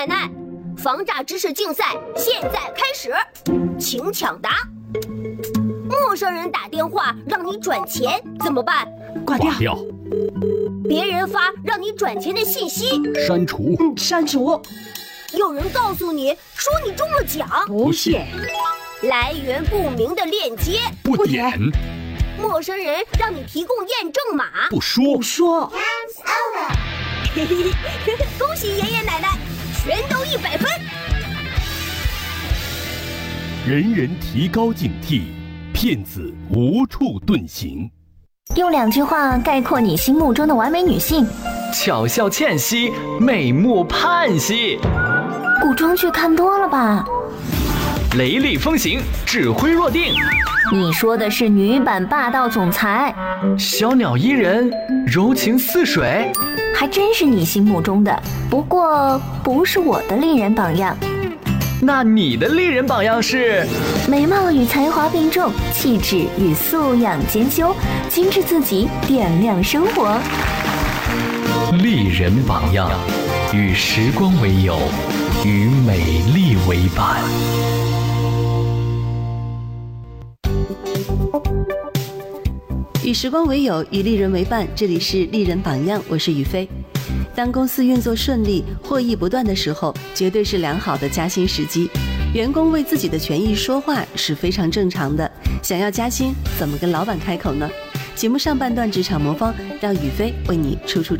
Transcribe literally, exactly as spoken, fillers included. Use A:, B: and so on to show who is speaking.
A: 奶奶，防诈知识竞赛现在开始，请抢答。陌生人打电话让你转钱怎么办？
B: 挂掉。
C: 挂掉。
A: 别人发让你转钱的信息，
C: 删除。
B: 嗯，删除。
A: 有人告诉你说你中了奖，
B: 不点。
A: 来源不明的链接，
C: 不点。
A: 陌生人让你提供验证码，
C: 不说。
B: 不说。
A: 恭喜爷爷奶奶，全都一百分。
C: 人人提高警惕，骗子无处遁形。
D: 用两句话概括你心目中的完美女性：
E: 巧笑倩兮，美目盼兮。
D: 古装剧看多了吧？
E: 雷厉风行，指挥若定。
D: 你说的是女版霸道总裁。
E: 小鸟依人，柔情似水。
D: 还真是你心目中的，不过不是我的丽人榜样。
E: 那你的丽人榜样是？
D: 美貌与才华并重，气质与素养兼修，精致自己，点亮生活。
E: 丽人榜样，与时光为友，与美丽为伴。
F: 与时光为友，与丽人为伴，这里是丽人榜样，我是雨飞。当公司运作顺利，获益不断的时候，绝对是良好的加薪时机。员工为自己的权益说话是非常正常的。想要加薪，怎么跟老板开口呢？节目上半段职场魔方，让雨飞为你出出